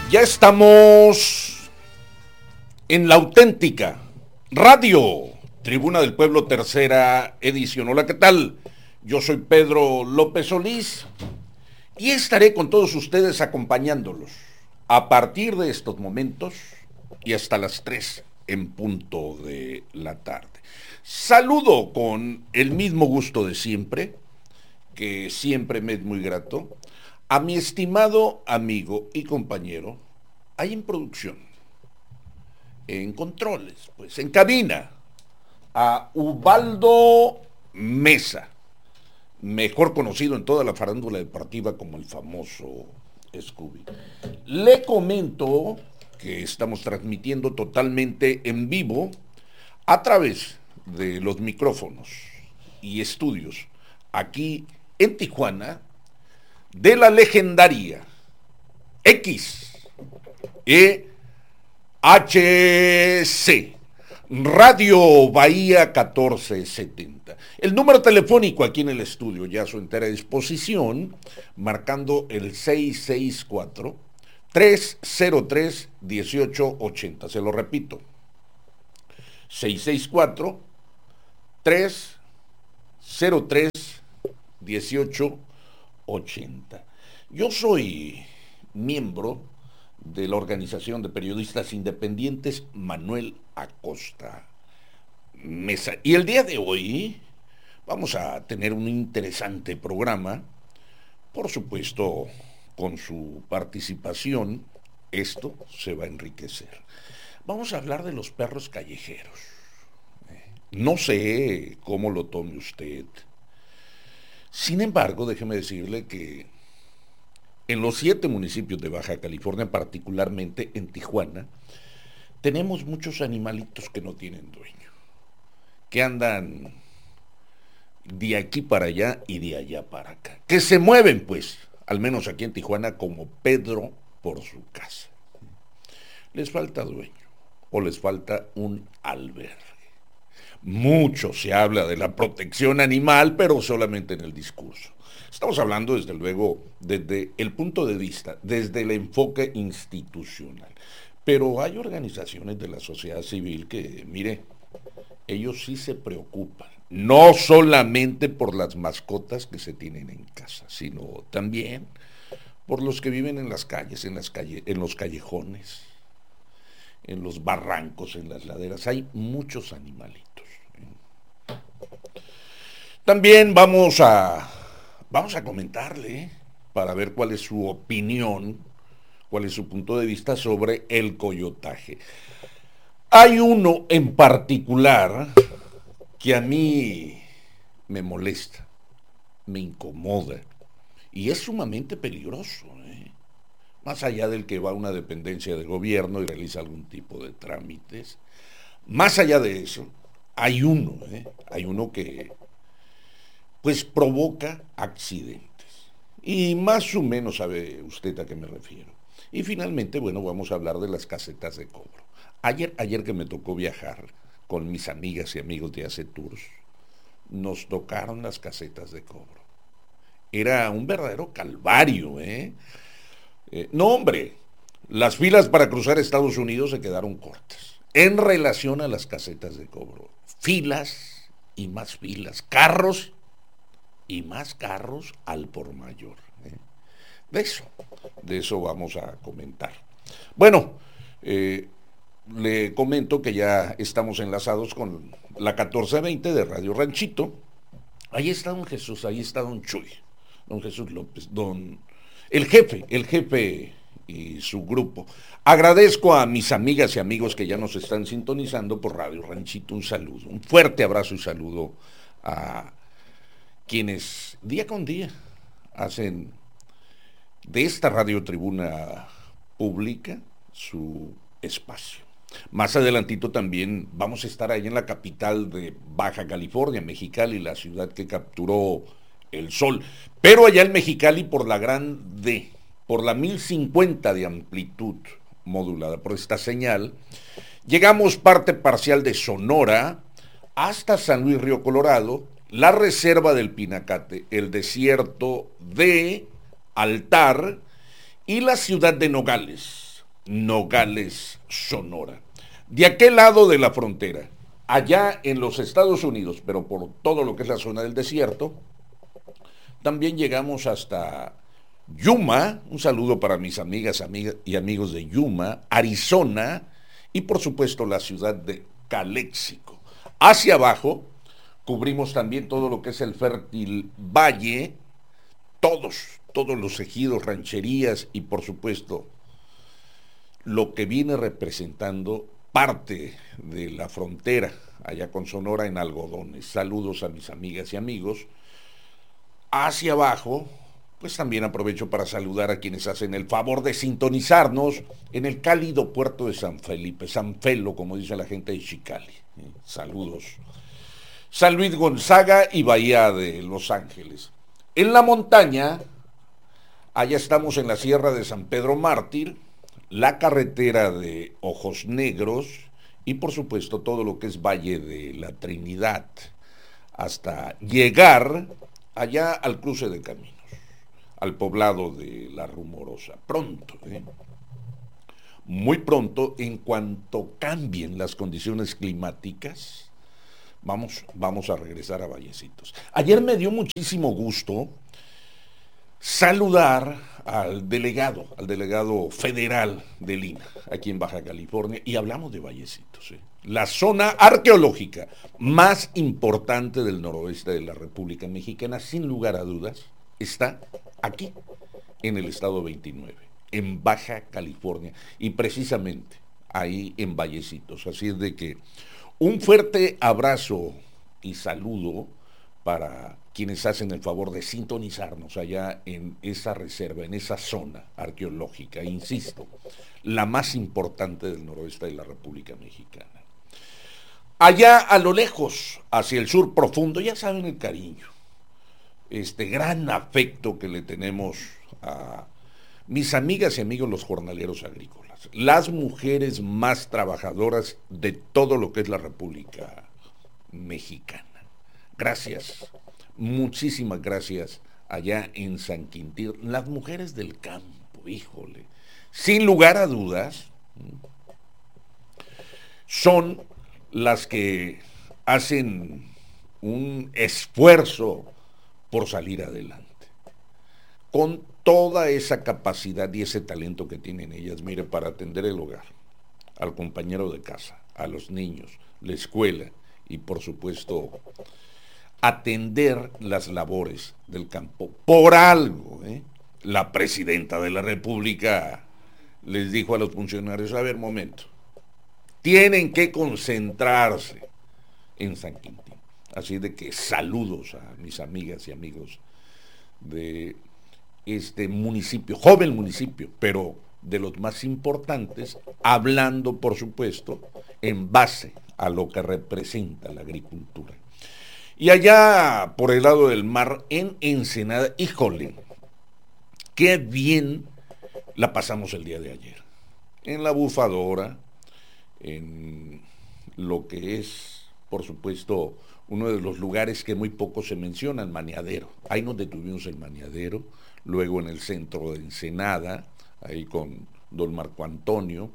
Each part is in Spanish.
Ya estamos en la auténtica Radio Tribuna del Pueblo, tercera edición. Hola, ¿qué tal? Yo soy Pedro López Solís y estaré con todos ustedes acompañándolos a partir de estos momentos y hasta las 3 en punto de la tarde. Saludo con el mismo gusto de siempre, que siempre me es muy grato, a mi estimado amigo y compañero, ahí en producción, en controles, pues en cabina, a Ubaldo Mesa, mejor conocido en toda la farándula deportiva como el famoso Scooby. Le comento que estamos transmitiendo totalmente en vivo a través de los micrófonos y estudios aquí en Tijuana de la legendaria XEHC Radio Bahía 1470. El número telefónico aquí en el estudio ya a su entera disposición, marcando el 664 303 1880. Se lo repito, 664 303 1880. Yo soy miembro de la Organización de Periodistas Independientes Manuel Acosta Mesa. Y el día de hoy vamos a tener un interesante programa, por supuesto, con su participación, esto se va a enriquecer. Vamos a hablar de los perros callejeros. No sé cómo lo tome usted. Sin embargo, déjeme decirle que en los 7 municipios de Baja California, particularmente en Tijuana, tenemos muchos animalitos que no tienen dueño, que andan de aquí para allá y de allá para acá, que se mueven, pues, al menos aquí en Tijuana, como Pedro por su casa. Les falta dueño o les falta un albergue. Mucho se habla de la protección animal, pero solamente en el discurso. Estamos hablando, desde luego, desde el punto de vista, desde el enfoque institucional. Pero hay organizaciones de la sociedad civil que, mire, ellos sí se preocupan, no solamente por las mascotas que se tienen en casa, sino también por los que viven en las calles, en los callejones, en los barrancos, en las laderas. Hay muchos animalitos. También vamos a comentarle para ver cuál es su opinión, cuál es su punto de vista sobre el coyotaje. Hay uno en particular que a mí me molesta, me incomoda y es sumamente peligroso, más allá del que va a una dependencia de gobierno y realiza algún tipo de trámites. Más allá de eso, hay uno que pues provoca accidentes. Y más o menos sabe usted a qué me refiero. Y finalmente, bueno, vamos a hablar de las casetas de cobro. Ayer que me tocó viajar con mis amigas y amigos de Hace Tours, nos tocaron las casetas de cobro. Era un verdadero calvario, no, hombre, las filas para cruzar Estados Unidos se quedaron cortas en relación a las casetas de cobro. Filas y más filas, carros y más carros al por mayor. De eso vamos a comentar. Bueno, le comento que ya estamos enlazados con la 1420 de Radio Ranchito. Ahí está don Jesús, ahí está don Chuy, don Jesús López, el jefe y su grupo. Agradezco a mis amigas y amigos que ya nos están sintonizando por Radio Ranchito. Un saludo, un fuerte abrazo y saludo a quienes día con día hacen de esta Radio Tribuna Pública su espacio. Más adelantito también vamos a estar ahí en la capital de Baja California, Mexicali, la ciudad que capturó el sol. Pero allá en Mexicali por la por la 1050 de amplitud modulada por esta señal, llegamos parte parcial de Sonora hasta San Luis Río Colorado, la reserva del Pinacate, el desierto de Altar y la ciudad de Nogales, Nogales, Sonora. De aquel lado de la frontera, allá en los Estados Unidos, pero por todo lo que es la zona del desierto, también llegamos hasta Yuma, un saludo para mis amigas y amigos de Yuma, Arizona y por supuesto la ciudad de Calexico. Hacia abajo cubrimos también todo lo que es el fértil valle, todos los ejidos, rancherías y por supuesto lo que viene representando parte de la frontera allá con Sonora en algodones. Saludos a mis amigas y amigos. Hacia abajo, pues también aprovecho para saludar a quienes hacen el favor de sintonizarnos en el cálido puerto de San Felipe, San Felo, como dice la gente de Chicali. Saludos. San Luis Gonzaga y Bahía de Los Ángeles. En la montaña, allá estamos en la Sierra de San Pedro Mártir, la carretera de Ojos Negros y por supuesto todo lo que es Valle de la Trinidad, hasta llegar allá al cruce de caminos, al poblado de La Rumorosa. Pronto, muy pronto, en cuanto cambien las condiciones climáticas, vamos a regresar a Vallecitos. Ayer me dio muchísimo gusto saludar al delegado federal de Lina, aquí en Baja California, y hablamos de Vallecitos, la zona arqueológica más importante del noroeste de la República Mexicana, sin lugar a dudas, está aquí, en el estado 29, en Baja California, y precisamente ahí en Vallecitos. Así es de que un fuerte abrazo y saludo para quienes hacen el favor de sintonizarnos allá en esa reserva, en esa zona arqueológica, insisto, la más importante del noroeste de la República Mexicana. Allá a lo lejos, hacia el sur profundo, ya saben el cariño, este gran afecto que le tenemos a mis amigas y amigos los jornaleros agrícolas, las mujeres más trabajadoras de todo lo que es la República Mexicana. Gracias, muchísimas gracias allá en San Quintín. Las mujeres del campo, híjole, sin lugar a dudas, son las que hacen un esfuerzo por salir adelante. Con toda esa capacidad y ese talento que tienen ellas, mire, para atender el hogar, al compañero de casa, a los niños, la escuela y por supuesto atender las labores del campo. Por algo, la presidenta de la República les dijo a los funcionarios, a ver, momento, tienen que concentrarse en San Quintín. Así de que saludos a mis amigas y amigos de este municipio, joven municipio, pero de los más importantes, hablando por supuesto en base a lo que representa la agricultura. Y allá por el lado del mar, en Ensenada, híjole, qué bien la pasamos el día de ayer. En la Bufadora, en lo que es, por supuesto, uno de los lugares que muy poco se menciona, el Maniadero. Ahí nos detuvimos el Maniadero, luego en el centro de Ensenada, ahí con don Marco Antonio,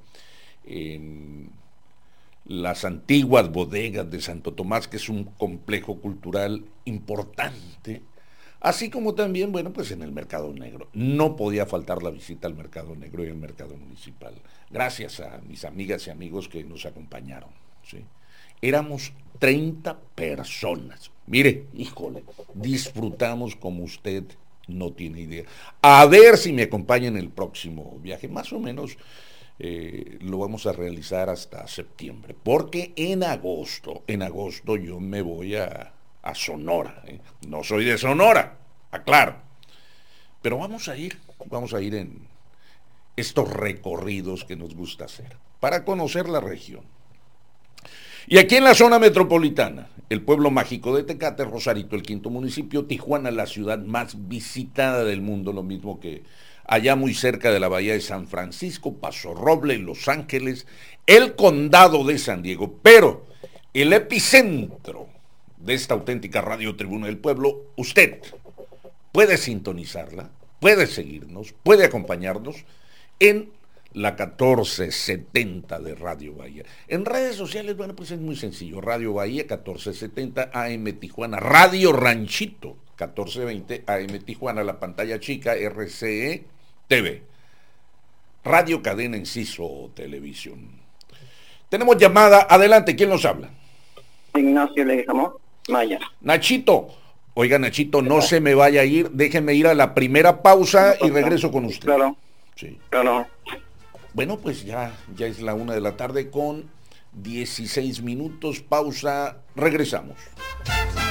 en las antiguas bodegas de Santo Tomás, que es un complejo cultural importante, así como también, bueno, pues en el Mercado Negro. No podía faltar la visita al Mercado Negro y al Mercado Municipal. Gracias a mis amigas y amigos que nos acompañaron, ¿sí? Éramos 30 personas. Mire, híjole, disfrutamos como usted no tiene idea. A ver si me acompaña en el próximo viaje, más o menos. Lo vamos a realizar hasta septiembre, porque en agosto yo me voy a Sonora, no soy de Sonora, aclaro, pero vamos a ir en estos recorridos que nos gusta hacer, para conocer la región. Y aquí en la zona metropolitana, el pueblo mágico de Tecate, Rosarito, el quinto municipio, Tijuana, la ciudad más visitada del mundo, lo mismo que allá muy cerca de la bahía de San Francisco, Paso Roble, Los Ángeles, el condado de San Diego, pero el epicentro de esta auténtica radio Tribuna del Pueblo, usted puede sintonizarla, puede seguirnos, puede acompañarnos en la 1470 de Radio Bahía. En redes sociales, bueno, pues es muy sencillo. Radio Bahía 1470 AM Tijuana. Radio Ranchito 1420 AM Tijuana. La pantalla chica RCE TV. Radio Cadena Enciso Televisión. Tenemos llamada. Adelante, ¿quién nos habla? Ignacio Leguizamo Maya. Nachito. Oiga, Nachito, no se me vaya a ir. Déjeme ir a la primera pausa y regreso con usted. Claro. Sí. Claro. Bueno, pues ya es la 1 de la tarde con 16 minutos. Pausa. Regresamos.